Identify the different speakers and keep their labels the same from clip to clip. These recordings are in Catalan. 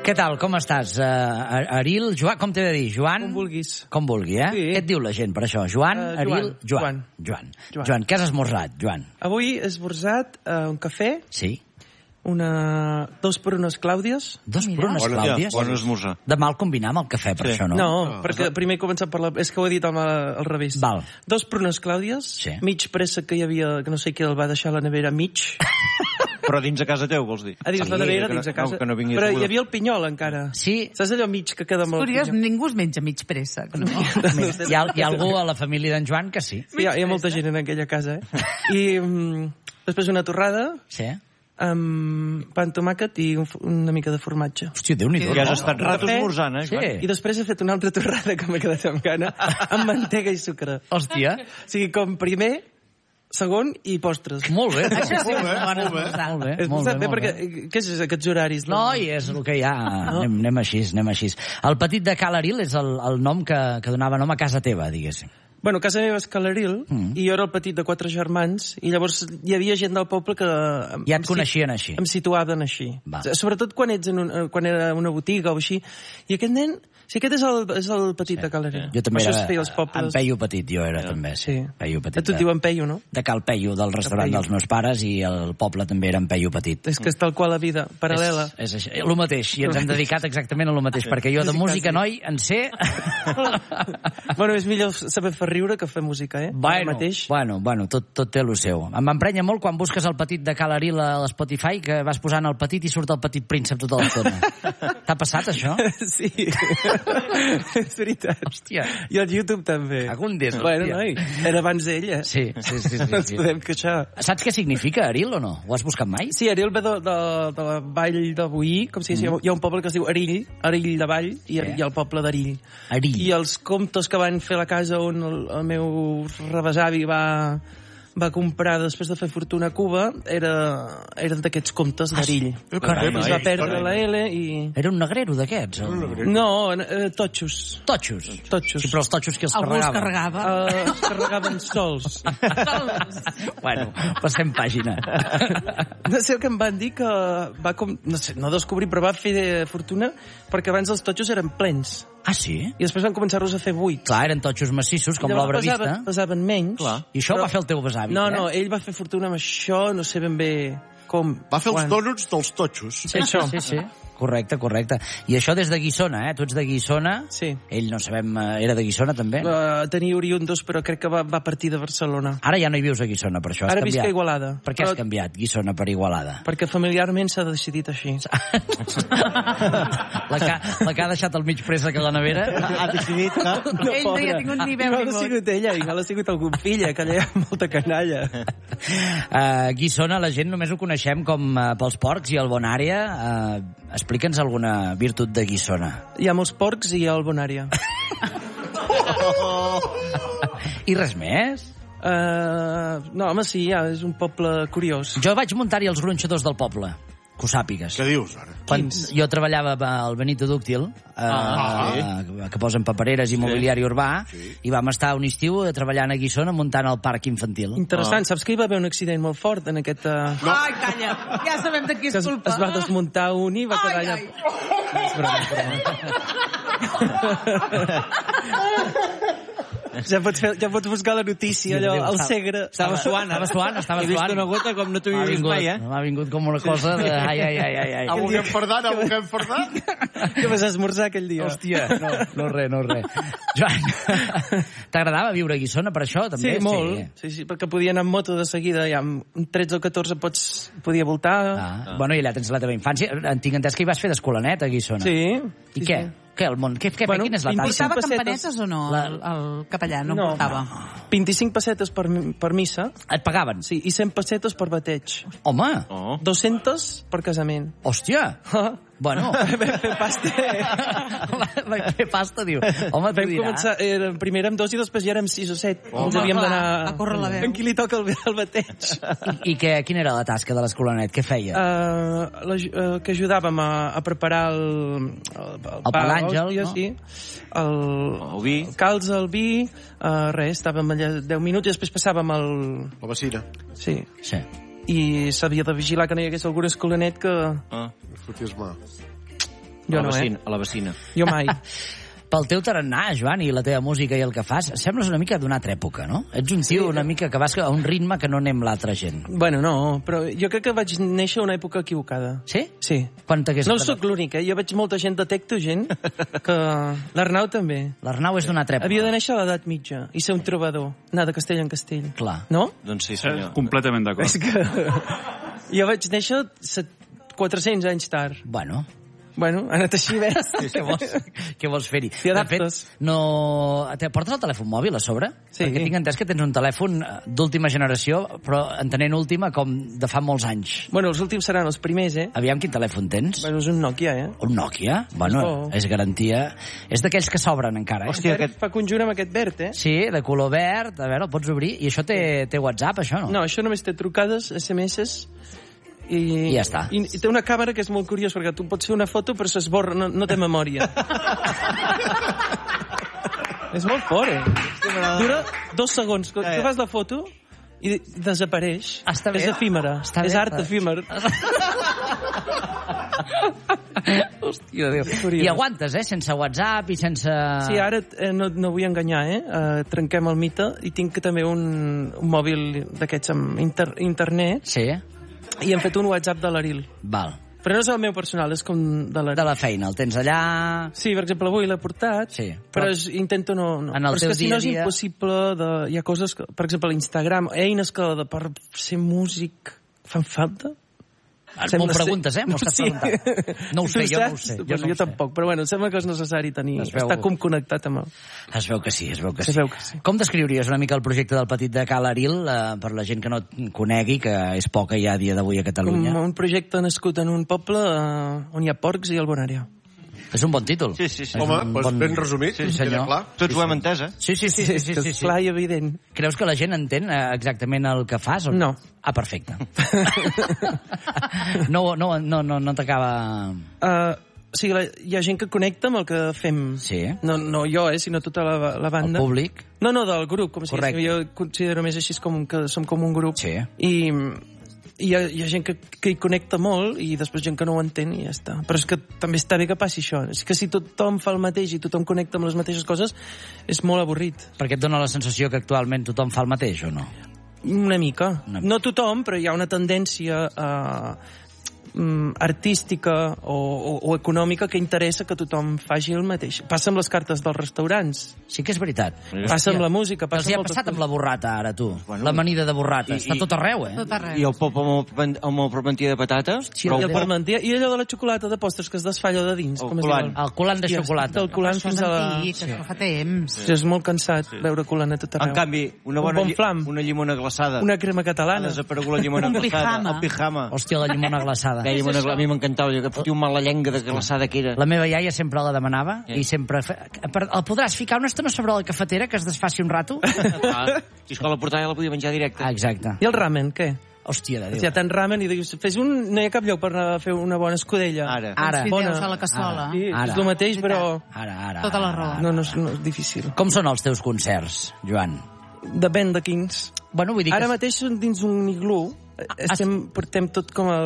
Speaker 1: Què tal, com estàs? Aril, Joan, com t'he de dir? Joan?
Speaker 2: Com vulguis.
Speaker 1: Com vulgui, eh?
Speaker 2: Sí.
Speaker 1: Què et diu la gent per això? Joan, Aril, Joan. Joan, què has esmorzat, Joan?
Speaker 2: Avui he esmorzat un cafè,
Speaker 1: Sí.
Speaker 2: dos prunes clàudies.
Speaker 1: Dos prunes clàudies?
Speaker 3: Bon esmorzar.
Speaker 1: De mal combinar amb el cafè, per això, no?
Speaker 2: No, perquè primer he començat per la... És que ho he dit al revés.
Speaker 1: Val.
Speaker 2: Dos prunes clàudies,
Speaker 1: Sí.
Speaker 2: mig préssec que hi havia, que no sé qui el va deixar a la nevera mig.
Speaker 3: Però dins a casa teu, vols dir?
Speaker 2: A dins la nevera, dins a casa.
Speaker 3: Que no vinguis
Speaker 2: Però
Speaker 3: beguda.
Speaker 2: hi havia el pinyol, encara.
Speaker 1: Sí.
Speaker 2: Saps allò mig que queda amb el
Speaker 4: Curiós,
Speaker 2: pinyol?
Speaker 4: ningú es menja mig préssec, no?
Speaker 1: Hi ha algú a la família d'en Joan que sí.
Speaker 2: Sí, hi ha molta gent en aquella casa, eh? I després una torrada
Speaker 1: Sí.
Speaker 2: amb pa amb tomàquet i una mica de formatge.
Speaker 1: Hòstia, Déu-n'hi-do.
Speaker 3: Que has estat rato
Speaker 2: Cafè.
Speaker 3: esmorzant, eh,
Speaker 1: Sí.
Speaker 3: Joan?
Speaker 2: I després he fet una altra torrada que m'ha quedat amb gana, amb mantega i sucre.
Speaker 1: Hòstia,
Speaker 2: O sigui, com primer, segon i postres.
Speaker 1: molt bé.
Speaker 4: Això sí, és un bon esmorzar.
Speaker 1: Molt bé,
Speaker 2: És
Speaker 1: molt bé,
Speaker 2: bé,
Speaker 1: molt
Speaker 2: perquè...
Speaker 1: bé.
Speaker 2: Què és aquests horaris?
Speaker 1: No, i és el que hi ha. Anem així, anem així. El petit de Cal Aril és el nom que donava nom a casa teva, diguéssim.
Speaker 2: Bueno, casa meva és Calaril, i jo era el petit de 4 germans, i llavors hi havia gent del poble que...
Speaker 1: Ja et coneixien així.
Speaker 2: Em situaven així.
Speaker 1: Va.
Speaker 2: Sobretot quan ets quan era una botiga o així. I aquest nen... Si aquest és el petit de Calaril.
Speaker 1: Jo també
Speaker 2: Això
Speaker 1: era
Speaker 2: es feia als pobles.
Speaker 1: en Peyu Petit, jo era també, sí.
Speaker 2: Sí.
Speaker 1: Peyu
Speaker 2: A
Speaker 1: Petit.
Speaker 2: tu et diuen Peyu, no?
Speaker 1: De Cal Peyu, del restaurant
Speaker 2: Peyu.
Speaker 1: dels meus pares, i el poble també era en Peyu Petit.
Speaker 2: És que és tal qual la vida, paral·lela.
Speaker 1: És això, el mateix, i ens hem dedicat exactament a lo mateix, perquè jo de música, noi, en sé...
Speaker 2: Bueno, és millor saber fer riure que fer música, eh? Ara mateix.
Speaker 1: Bueno, tot té el seu. Em emprenya molt quan busques el petit de Cal Aril a l'Spotify, que vas posant el petit i surt el petit príncep tota l'estona. T'ha passat, això?
Speaker 2: Sí. És veritat.
Speaker 1: Hòstia.
Speaker 2: I al YouTube també.
Speaker 1: Agundes,
Speaker 2: Bueno,
Speaker 1: hòstia.
Speaker 2: noi, era abans d'ell, eh?
Speaker 1: Sí.
Speaker 2: No ens podem queixar.
Speaker 1: Saps què significa Aril o no? Ho has buscat mai?
Speaker 2: Sí, Ariel ve de la vall de Boí, com si hi ha un poble que es diu Arill de Vall, i hi ha el poble d'Arill.
Speaker 1: Arill.
Speaker 2: I els comtes que van fer la casa on el meu rebesavi va comprar després de fer fortuna a Cuba eren d'aquests comtes d'Arill.
Speaker 1: Carai,
Speaker 2: Es va perdre la L i...
Speaker 1: Era un negrero d'aquests? O...
Speaker 2: No, totxos.
Speaker 1: Totxos.
Speaker 2: Totxos.
Speaker 1: Sí, però els totxos que els
Speaker 4: Algú els
Speaker 1: carregava.
Speaker 4: carregava.
Speaker 2: Es carregaven sols.
Speaker 1: Bueno, passem pàgina.
Speaker 2: No sé el que em van dir que va no descobrir, però va fer fortuna perquè abans els totxos eren plens
Speaker 1: Ah, sí?
Speaker 2: i després van començar-los a fer buits.
Speaker 1: Clar, eren totxos massissos, com l'obra vista.
Speaker 2: Pesaven menys.
Speaker 3: Clar.
Speaker 1: I això ho va fer el teu besavi,
Speaker 2: No, ell va fer fortuna amb això, no sé ben bé com.
Speaker 5: Va fer els
Speaker 2: quan.
Speaker 5: dònuts dels totxos.
Speaker 1: Sí, sí. Correcte. I això des de Guissona, eh? Tu ets de Guissona.
Speaker 2: Sí.
Speaker 1: Ell, no sabem, era de Guissona, també?
Speaker 2: Tenia oriundos, però crec que va partir de Barcelona.
Speaker 1: Ara ja no hi vius a Guissona, per això has
Speaker 2: Ara
Speaker 1: canviat.
Speaker 2: visc a Igualada.
Speaker 1: Per què has canviat Guissona per Igualada?
Speaker 2: Perquè familiarment s'ha decidit així.
Speaker 1: La que ha deixat el mig préssec a la nevera?
Speaker 3: Ha decidit que...
Speaker 4: Ell no hi ha tingut ni veu
Speaker 2: no
Speaker 4: ni
Speaker 2: ha
Speaker 4: vot.
Speaker 2: sigut ella, igual ha sigut algun fill, que allà hi ha molta canalla.
Speaker 1: Guissona, la gent només ho coneixem com pels porcs i el Bonària. Explica'ns alguna virtut de Guissona.
Speaker 2: Hi ha molts porcs i hi ha el Bonària.
Speaker 1: I res més?
Speaker 2: No, home, sí, és un poble curiós.
Speaker 1: Jo vaig muntar-hi els gronxadors del poble, que ho sàpigues.
Speaker 5: Què dius, ara?
Speaker 1: Quan jo treballava al Benito Dúctil, que posen papereres i mobiliari urbà, i vam estar un estiu treballant a Guissona muntant el parc infantil.
Speaker 2: Interessant, saps que hi va haver un accident molt fort en aquest...
Speaker 4: Ai, calla, ja sabem de qui és
Speaker 2: que
Speaker 4: culpa.
Speaker 2: es va desmuntar un i va quedar allà... És broma. Ja pots buscar la notícia, allò, el Segre...
Speaker 1: Estava suant.
Speaker 3: He vist una gota com no t'havia vist mai, eh?
Speaker 1: M'ha vingut com una cosa de... Ai.
Speaker 5: Aboguem fardat.
Speaker 2: Què vas esmorzar aquell dia?
Speaker 1: Hòstia, no res. Joan, t'agradava viure a Guissona per això, també?
Speaker 2: Sí, molt. Sí, perquè podia anar amb moto de seguida, ja amb 13 o 14 podia voltar.
Speaker 1: Bueno, i allà tens la teva infància. Tinc entès que hi vas fer d'escolanet a Guissona.
Speaker 2: Sí.
Speaker 1: I què? Què, el món?
Speaker 2: Bueno,
Speaker 1: quina és la tasca?
Speaker 4: Portava
Speaker 2: pessetes.
Speaker 4: campanetes o no, el capellà? No,
Speaker 2: No.
Speaker 4: portava.
Speaker 2: 25 pessetes per missa,
Speaker 1: Et pagaven?
Speaker 2: sí, i 100 pessetes per bateig.
Speaker 1: Home,
Speaker 2: 200 per casament.
Speaker 1: hòstia. Bueno.
Speaker 2: Vam fer pasta.
Speaker 1: Vaig fer pasta, diu. Home, t'ho
Speaker 2: Vam
Speaker 1: dirà.
Speaker 2: començar, primer érem 2 i després ja érem 6 o 7. Ens havíem
Speaker 4: clar,
Speaker 2: d'anar...
Speaker 4: a córrer la veu.
Speaker 2: En qui li toca el bateig?
Speaker 1: I quina era la tasca de l'escolanet? Què feia?
Speaker 2: Que ajudàvem a preparar el
Speaker 1: pa l'Àngel,
Speaker 2: hòstia,
Speaker 1: no?
Speaker 2: Sí.
Speaker 3: El vi.
Speaker 2: El calç, el vi, res, estàvem allà 10 minuts i després passàvem el...
Speaker 5: La vacina.
Speaker 2: Sí.
Speaker 1: Sí.
Speaker 2: I s'havia de vigilar que no hi hagués algun escolanet que...
Speaker 5: Foties mà.
Speaker 2: Jo no,
Speaker 3: A la vecina.
Speaker 2: Jo mai.
Speaker 1: Pel teu tarannà, Joan, i la teva música i el que fas, sembles una mica d'una altra època, no? Ets un tio una mica que vas a un ritme que no anem l'altra gent.
Speaker 2: Bueno, no, però jo crec que vaig néixer a una època equivocada.
Speaker 1: Sí?
Speaker 2: Sí.
Speaker 1: Quan t'hagués
Speaker 2: No
Speaker 1: quedat?
Speaker 2: sóc l'únic, Jo veig molta gent, detecto gent, que l'Arnau també.
Speaker 1: L'Arnau és d'una altra època.
Speaker 2: Havia de néixer a l'edat mitja i ser un trobador, anar de castell en castell.
Speaker 1: Clar.
Speaker 2: No?
Speaker 3: Doncs sí, senyor.
Speaker 6: Completament d'acord.
Speaker 2: És que jo vaig néixer 400 anys tard. Bueno, ha anat així, ves?
Speaker 1: Què vols fer-hi?
Speaker 2: T'hi adaptes.
Speaker 1: De fet, no... Portes el telèfon mòbil a sobre?
Speaker 2: Sí.
Speaker 1: Perquè tinc entès que tens un telèfon d'última generació, però entenent última com de fa molts anys.
Speaker 2: Bueno, els últims seran els primers,
Speaker 1: Aviam quin telèfon tens.
Speaker 2: Bueno, és un Nokia,
Speaker 1: Un Nokia? Bueno, és garantia. És d'aquells que s'obren encara,
Speaker 2: Hòstia, fa conjunt amb aquest verd,
Speaker 1: Sí, de color verd. A veure, el pots obrir. I això té WhatsApp, això, no?
Speaker 2: No, això només té trucades, SMS... I
Speaker 1: ja està.
Speaker 2: I té una càmera que és molt curiós, perquè tu pots fer una foto però s'esborra, no té memòria. És molt fort, Dura 2 segons. Tu fas la foto i desapareix.
Speaker 1: Està bé.
Speaker 2: És efímera. És art efímer.
Speaker 1: Hòstia, Déu. I aguantes, sense WhatsApp i sense...
Speaker 2: Sí, ara no vull enganyar, trenquem el mite, i tinc també un mòbil d'aquests amb internet.
Speaker 1: Sí.
Speaker 2: I hem fet un WhatsApp de l'Aril.
Speaker 1: Val.
Speaker 2: Però no és el meu personal, és com de l'Aril.
Speaker 1: De la feina, el tens allà...
Speaker 2: Sí, per exemple, avui l'he portat, però intento no...
Speaker 1: En el
Speaker 2: però és que si no és
Speaker 1: dia...
Speaker 2: impossible, hi ha coses que, per exemple, l'Instagram, eines que per ser músic fan falta.
Speaker 1: M'ho preguntes, M'ho estàs preguntant. No ho sé, jo no ho sé.
Speaker 2: Jo tampoc, però bueno, em sembla que és necessari estar com connectat amb el...
Speaker 1: Es veu que sí. Com descriuries una mica el projecte del Petit de Cal Aril per la gent que no et conegui, que és poca ja a dia d'avui a Catalunya?
Speaker 2: Com un projecte nascut en un poble on hi ha porcs i albonària.
Speaker 1: És un bon títol.
Speaker 5: Sí. Home, ben resumit.
Speaker 1: Sí, senyor.
Speaker 3: Tots ho hem entès,
Speaker 1: Sí.
Speaker 2: És clar i evident.
Speaker 1: Creus que la gent entén exactament el que fas?
Speaker 2: No.
Speaker 1: Ah, perfecte. No t'acaba...
Speaker 2: O sigui, hi ha gent que connecta amb el que fem.
Speaker 1: Sí.
Speaker 2: No jo, sinó tota la banda.
Speaker 1: El públic.
Speaker 2: No, del grup. Jo considero més així com que som com un grup.
Speaker 1: Sí.
Speaker 2: I hi ha gent que hi connecta molt i després gent que no ho entén i ja està. Però és que també està bé que passi això. És que si tothom fa el mateix i tothom connecta amb les mateixes coses, és molt avorrit.
Speaker 1: Perquè et dona la sensació que actualment tothom fa el mateix, o no?
Speaker 2: Una mica. No tothom, però hi ha una tendència artística o econòmica que interessa que tothom faci el mateix. Passa amb les cartes dels restaurants.
Speaker 1: Sí que és veritat.
Speaker 2: Passa amb la música.
Speaker 1: Els hi ha passat amb la borrata, ara, tu. L'amanida de borrata. Està tot arreu,
Speaker 4: Tot arreu.
Speaker 3: I el pop amb el parmentier de patates?
Speaker 2: Sí, i el parmentier. I allò de la xocolata de postres que es desfalla de dins.
Speaker 3: El colant.
Speaker 1: El colant de xocolata.
Speaker 2: Del colant fins a la...
Speaker 4: Això fa temps.
Speaker 2: És molt cansat veure colant a tot arreu.
Speaker 3: En canvi, una llimona glaçada.
Speaker 2: Una crema catalana.
Speaker 3: Ha desaparegut la llimona glaçada. El pijama.
Speaker 1: Hòstia, la llimona glaçada.
Speaker 3: A mi m'encantava, que fotia un mal la llenga de glaçada que era.
Speaker 1: La meva iaia sempre la demanava i sempre... El podràs ficar una estona sobre la cafetera que es desfaci un rato?
Speaker 3: Si és que la portava la podia menjar directe.
Speaker 1: Exacte.
Speaker 2: I el ramen, què?
Speaker 1: Hòstia de Déu.
Speaker 2: Si hi ha tant ramen i dius, no hi ha cap lloc per anar a fer una bona escudella.
Speaker 3: Ara.
Speaker 4: Els fideus a la cassola.
Speaker 2: Sí, és el mateix, però...
Speaker 1: Ara.
Speaker 4: Tota la raó.
Speaker 2: No és difícil.
Speaker 1: Com són els teus concerts, Joan?
Speaker 2: Depèn de quins.
Speaker 1: Bueno, vull dir
Speaker 2: Ara mateix són dins un iglú. Portem tot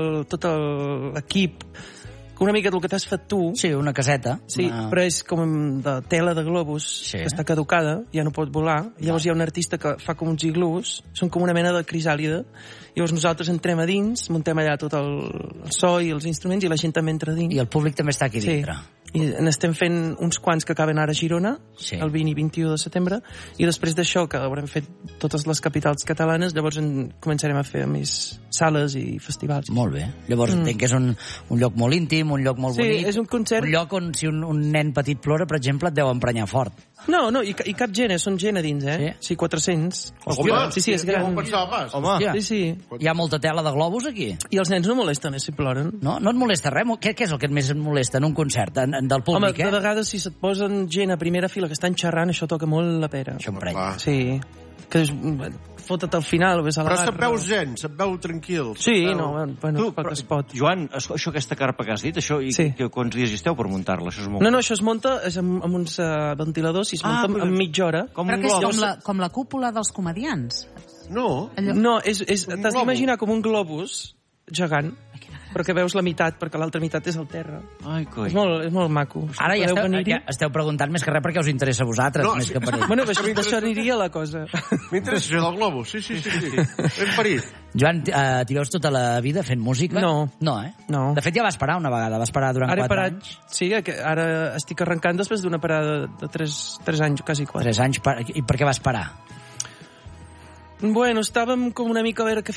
Speaker 2: l'equip, una mica del que t'has fet tu.
Speaker 1: Sí, una caseta.
Speaker 2: Sí, però és com de tela de globus, que està caducada, ja no pot volar. Llavors hi ha un artista que fa com uns iglús, són com una mena de crisàlide. Llavors nosaltres entrem a dins, muntem allà tot el so i els instruments, i la gent també entra a dins.
Speaker 1: I el públic també està aquí dintre.
Speaker 2: I n'estem fent uns quants que acaben ara a Girona, el 20 i 21 de setembre, i després d'això, que haurem fet totes les capitals catalanes, llavors començarem a fer més sales i festivals.
Speaker 1: Molt bé. Llavors entenc que és un lloc molt íntim, un lloc molt bonic.
Speaker 2: Sí, és un concert...
Speaker 1: Un lloc on si un nen petit plora, per exemple, et deu emprenyar fort.
Speaker 2: No, i cap gent, són gent a dins, Sí, 400.
Speaker 5: Hòstia,
Speaker 2: sí, és gran.
Speaker 5: Ja ho pensava pas.
Speaker 1: Home,
Speaker 2: sí.
Speaker 1: Hi ha molta tela de globus aquí.
Speaker 2: I els nens no molesten, si ploren.
Speaker 1: No et molesta res? Què és el que més et molesta en un concert del públic,
Speaker 2: Home, de vegades si se't posen gent a primera fila que estan xerrant, això toca molt la pera.
Speaker 1: Això emprenya.
Speaker 2: Sí, que fota't al final, ves a la
Speaker 5: Però
Speaker 2: barra.
Speaker 5: se't veus gent, se't veu tranquil.
Speaker 2: Sí, bueno, pel que es pot.
Speaker 3: Joan, això aquesta carpa que has dit, això, que quants dies hi esteu per muntar-la? Això és molt...
Speaker 2: No, això es munta amb uns ventiladors i es munta en mitja hora.
Speaker 4: Però que és com la cúpula dels comedians.
Speaker 5: No.
Speaker 2: No, t'has d'imaginar com un globus gegant, perquè veus la meitat, perquè l'altra meitat és al terra.
Speaker 3: Ai, coi.
Speaker 2: És molt maco.
Speaker 1: Ara ja esteu preguntant més que res perquè us interessa a vosaltres, més que per ell.
Speaker 2: Bueno, d'això aniria la cosa.
Speaker 5: M'interessa això del globus, sí. Ben parit.
Speaker 1: Joan, t'hi veus tota la vida fent música?
Speaker 2: No.
Speaker 1: No, eh?
Speaker 2: No.
Speaker 1: De fet, ja vas parar una vegada, vas parar durant 4 anys.
Speaker 2: Sí, ara estic arrencant després d'una parada de 3 anys, quasi 4.
Speaker 1: 3 anys, i per què vas parar?
Speaker 2: Bueno, estàvem com una mica a veure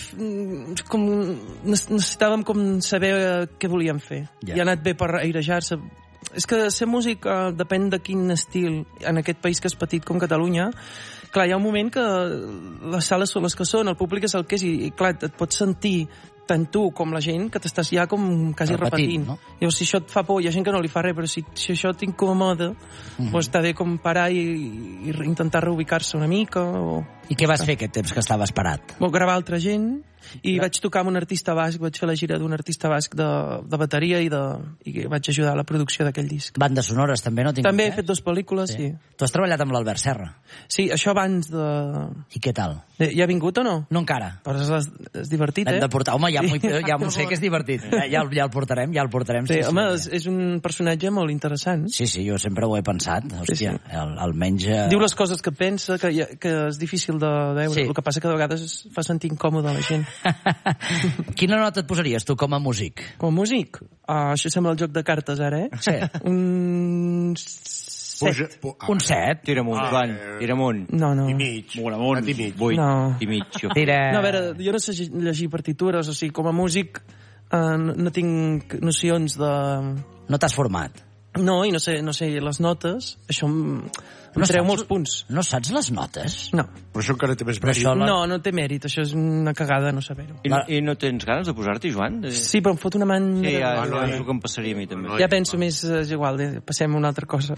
Speaker 2: necessitàvem com saber què volíem fer. I ha anat bé per airejar-se. És que ser músic depèn de quin estil. En aquest país que és petit com Catalunya, clar, hi ha un moment que les sales són les que són, el públic és el que és, i clar, et pots sentir tant tu com la gent que t'estàs ja com quasi repetint. No? Llavors, si això et fa por, hi ha gent que no li fa res, però si això t'incomoda, doncs està bé com parar i intentar reubicar-se una mica.
Speaker 1: I què vas fer aquest temps que estaves parat?
Speaker 2: Gravar altra gent, i vaig tocar amb un artista basc, vaig fer la gira d'un artista basc de bateria i vaig ajudar a la producció d'aquell disc.
Speaker 1: Bandes sonores també, no?
Speaker 2: També he fet 2 pel·lícules, sí.
Speaker 1: Tu has treballat amb l'Albert Serra?
Speaker 2: Sí, això abans de...
Speaker 1: I què tal?
Speaker 2: Ja ha vingut o no?
Speaker 1: No encara.
Speaker 2: Però és divertit,
Speaker 1: Hem de portar... Home, ja m'ho sé que és divertit. Ja el portarem.
Speaker 2: Sí, home, és un personatge molt interessant.
Speaker 1: Sí, jo sempre ho he pensat. Hòstia, almenys...
Speaker 2: Diu les coses que pensa, que és difícil de veure. Sí. El que passa que de vegades fa sentir incòmode a la gent.
Speaker 1: Quina nota et posaries, tu, com a músic?
Speaker 2: Com a músic? Això sembla el joc de cartes, ara, eh?
Speaker 1: Sí.
Speaker 2: Un 7.
Speaker 1: Un 7?
Speaker 3: Tira amunt, Joan, tira amunt.
Speaker 2: No.
Speaker 5: I mig.
Speaker 3: Molt amunt. 8 i mig.
Speaker 1: Tira...
Speaker 2: No, a veure, jo no sé llegir partitures, o sigui, com a músic no tinc nocions de...
Speaker 1: No t'has format?
Speaker 2: No, i no sé les notes. Això em treu molts punts.
Speaker 1: No saps les notes?
Speaker 2: No.
Speaker 5: Però això encara té més mèrit.
Speaker 2: No té mèrit. Això és una cagada no saber-ho.
Speaker 3: I no tens ganes de posar-t'hi, Joan?
Speaker 2: Sí, però em fot una manya...
Speaker 3: Sí, penso que em passaria a mi també.
Speaker 2: Ja penso més, és igual, passem a una altra cosa.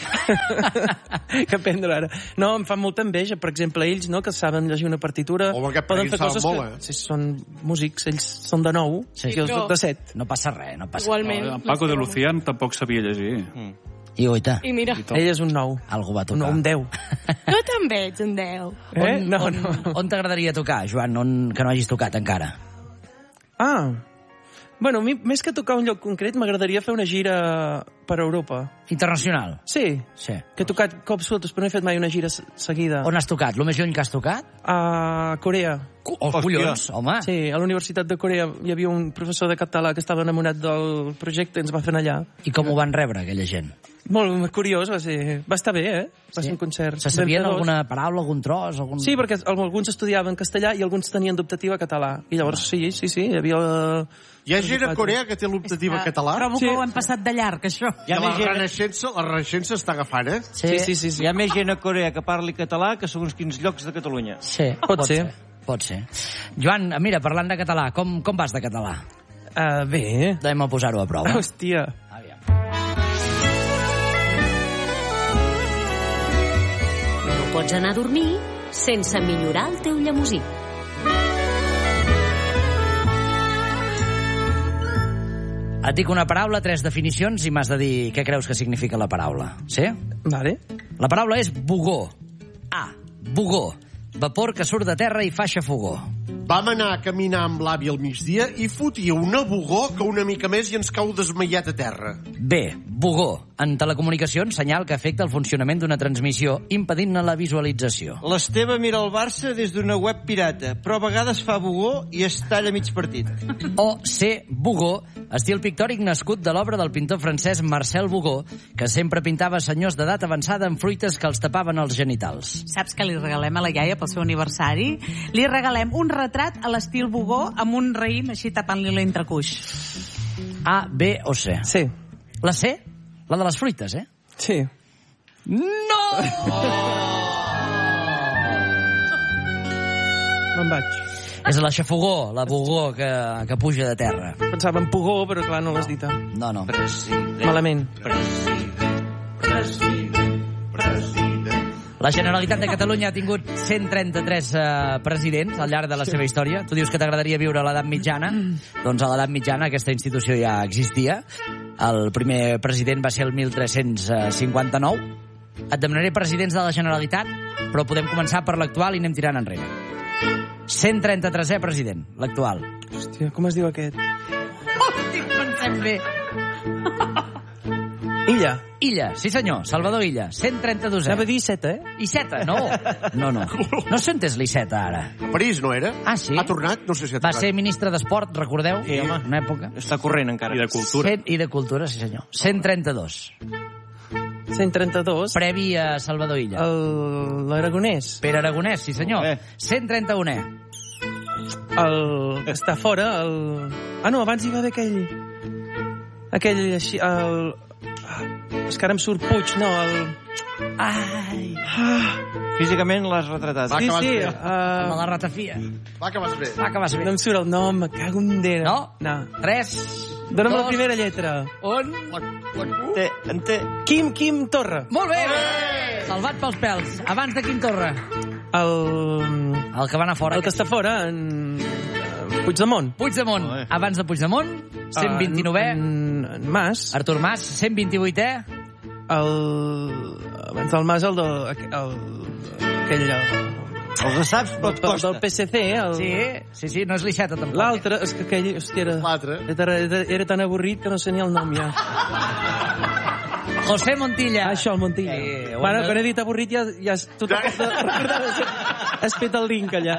Speaker 2: Que aprendre ara. No, em fa molta enveja. Per exemple, ells, no, que saben llegir una partitura...
Speaker 5: O perquè ells saben molt,
Speaker 2: Sí, són músics, ells són de 9, i jo soc de 7.
Speaker 1: No passa res, no passa
Speaker 6: igualment,
Speaker 1: res.
Speaker 7: En Paco de Lucía tampoc sabia llegir.
Speaker 1: I oita.
Speaker 6: I mira.
Speaker 2: Ell és un 9.
Speaker 1: Algú va tocar.
Speaker 2: Un 10.
Speaker 6: Jo també ets un 10.
Speaker 1: On t'agradaria tocar, Joan, que no hagis tocat encara?
Speaker 2: Bueno, a mi, més que tocar un lloc concret, m'agradaria fer una gira per Europa.
Speaker 1: Internacional?
Speaker 2: Sí. Que he tocat cops sueltos, però no he fet mai una gira seguida.
Speaker 1: On has tocat? Lo més lluny que has tocat?
Speaker 2: A Corea.
Speaker 1: Collons, home!
Speaker 2: Sí, a la Universitat de Corea hi havia un professor de català que estava enamorat del projecte i ens va fer anar allà.
Speaker 1: I com ho van rebre, aquella gent?
Speaker 2: Molt curiós, va estar bé, eh? Va ser un concert.
Speaker 1: Se sabien alguna paraula, algun tros?
Speaker 2: Sí, perquè alguns estudiaven castellà i alguns tenien d'optativa català. I llavors, sí, hi havia...
Speaker 5: Hi ha gent a Corea que té l'optativa català?
Speaker 4: Trobo que ho hem passat de llarg, això.
Speaker 5: La Renaixença està agafant, eh?
Speaker 2: Sí.
Speaker 3: Hi ha més gent a Corea que parli català que segons quins llocs de Catalunya.
Speaker 1: Sí, pot ser. Joan, mira, parlant de català, com vas de català?
Speaker 2: Bé.
Speaker 1: Anem a posar-ho a prova.
Speaker 2: Hòstia.
Speaker 1: Aviam.
Speaker 8: No pots anar a dormir sense millorar el teu llemosí.
Speaker 1: Et dic una paraula, 3 definicions, i m'has de dir què creus que significa la paraula. Sí?
Speaker 2: Vale.
Speaker 1: La paraula és bugó. Bugó. Vapor que surt de terra i fa xafogó.
Speaker 5: Vam anar a caminar amb l'avi al migdia i fotia una bugó que una mica més i ens cau desmaiat a terra.
Speaker 1: B. Bugó. En telecomunicacions, senyal que afecta el funcionament d'una transmissió, impedint-ne la visualització.
Speaker 3: L'Esteve mira el Barça des d'una web pirata, però a vegades fa bugó i es talla mig partit.
Speaker 1: O C. Bugó, estil pictòric nascut de l'obra del pintor francès Marcel Bugó, que sempre pintava senyors d'edat avançada amb fruites que els tapaven els genitals.
Speaker 4: Saps que li regalem a la iaia pel seu aniversari? Li regalem un retrat a l'estil Bugó amb un raïm així tapant-li l'entrecuix.
Speaker 1: A, B o C?
Speaker 2: Sí.
Speaker 1: La C? La de les fruites, eh?
Speaker 2: Sí.
Speaker 1: No!
Speaker 2: Me'n vaig.
Speaker 1: És la xafogó, la bugó que puja de terra.
Speaker 2: Pensava en pugó, però clar, no l'has dit.
Speaker 1: No.
Speaker 2: Malament.
Speaker 1: La Generalitat de Catalunya ha tingut 133 presidents al llarg de la seva història. Tu dius que t'agradaria viure a l'edat mitjana? Doncs a l'edat mitjana aquesta institució ja existia. El primer president va ser el 1359. Et demanaré presidents de la Generalitat, però podem començar per l'actual i anem tirant enrere. 133è president, l'actual.
Speaker 2: Hòstia, com es diu aquest?
Speaker 1: Estic pensant bé.
Speaker 2: Illa,
Speaker 1: sí senyor, Salvador Illa, 132è.
Speaker 2: Anava a dir Iceta,
Speaker 1: Iceta, no. No sentes l'Iceta, ara.
Speaker 5: A París no era?
Speaker 1: Ah, sí?
Speaker 5: Ha tornat? No sé si ha
Speaker 1: Va
Speaker 5: tornat.
Speaker 1: ser ministre d'Esport, recordeu?
Speaker 3: Sí, home.
Speaker 1: Una època.
Speaker 3: Està corrent encara.
Speaker 7: I de cultura.
Speaker 1: I de cultura, sí senyor. 132.
Speaker 2: 132.
Speaker 1: Previ a Salvador Illa.
Speaker 2: L'Aragonès.
Speaker 1: Pere Aragonès, sí senyor. 131è.
Speaker 2: Està fora, Ah, no, abans hi va haver aquell així, és que ara em surt Puig, no,
Speaker 1: Ai,
Speaker 3: Físicament l'has retratat.
Speaker 5: Va,
Speaker 2: Sí,
Speaker 5: que vas
Speaker 2: sí,
Speaker 5: bé.
Speaker 1: amb la ratafia.
Speaker 5: Va, que vas bé.
Speaker 1: Va, que vas bé.
Speaker 2: no em surt el nom, me cago en Déu.
Speaker 1: No? 3,
Speaker 2: Dóna'm la
Speaker 1: 2,
Speaker 2: primera lletra.
Speaker 1: 1...
Speaker 2: Quim Torra.
Speaker 1: Molt bé! Salvat pels pèls. Abans de Quim Torra. El que va anar fora.
Speaker 2: El que està fora, en Puigdemont.
Speaker 1: Puigdemont. Abans de Puigdemont, 129è.
Speaker 2: En Mas.
Speaker 1: Artur Mas, 128è.
Speaker 2: Abans del Mas, aquell...
Speaker 3: Els de saps pot costa.
Speaker 2: Del PSC,
Speaker 1: Sí, no és l'Iceta, tampoc.
Speaker 2: L'altre, és que aquell, hòstia, era tan avorrit que no sé ni el nom, ja.
Speaker 1: José Montilla.
Speaker 2: Això, el Montilla.
Speaker 1: Sí,
Speaker 2: Bueno, quan he dit avorrit, ja tu t'ho pots recordar. Has fet el link, allà.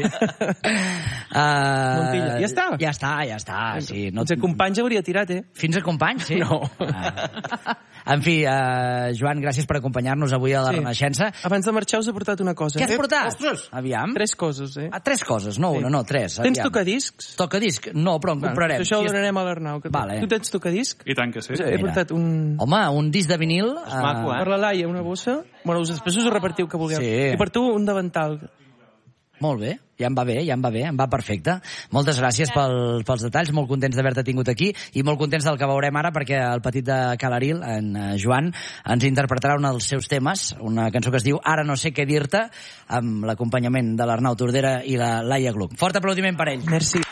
Speaker 2: Montilla. Ja està.
Speaker 1: Ja està, sí. No...
Speaker 2: Doncs a companys hauria tirat,
Speaker 1: Fins a companys, sí.
Speaker 2: No.
Speaker 1: En fi, Joan, gràcies per acompanyar-nos avui a la Renaixença.
Speaker 2: Abans de marxar us he portat una cosa.
Speaker 1: Què has portat?
Speaker 5: Ostres!
Speaker 1: Aviam.
Speaker 2: 3 coses,
Speaker 1: 3 coses, no una, no 3.
Speaker 2: Tens tocadiscs?
Speaker 1: Tocadisc? No, però en comprarem.
Speaker 2: Això ho donarem a l'Arnau.
Speaker 1: Vale.
Speaker 2: Tu tens tocadisc?
Speaker 7: I tant que sí.
Speaker 2: He portat un...
Speaker 1: Home, un disc de vinil...
Speaker 3: maco,
Speaker 2: Per la Laia, una bossa. Bueno, després us ho repartiu que vulgueu.
Speaker 1: Sí.
Speaker 2: I per tu, un davantal.
Speaker 1: Molt bé, ja em va bé, em va perfecte. Moltes gràcies pels detalls, molt contents d'haver-te tingut aquí i molt contents del que veurem ara perquè el petit de Calaril, en Joan, ens interpretarà un dels seus temes, una cançó que es diu Ara no sé què dir-te, amb l'acompanyament de l'Arnau Tordera i la Laia Gluck. Fort aplaudiment per ell.
Speaker 2: Merci.